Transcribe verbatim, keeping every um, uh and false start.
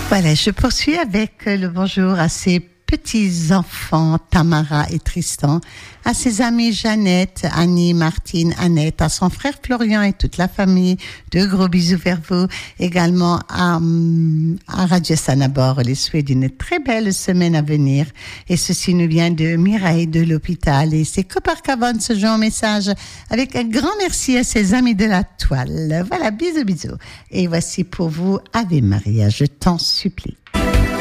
Voilà, je poursuis avec le bonjour à ses petits-enfants, Tamara et Tristan, à ses amies Jeannette, Annie, Martine, Annette, à son frère Florian et toute la famille. De gros bisous vers vous. Également à, à Radio Sanabor, les souhaits d'une très belle semaine à venir. Et ceci nous vient de Mireille de l'hôpital. Et c'est Copacabana ce jour en message avec un grand merci à ses amis de la toile. Voilà, bisous, bisous. Et voici pour vous Ave Maria, je t'en supplie.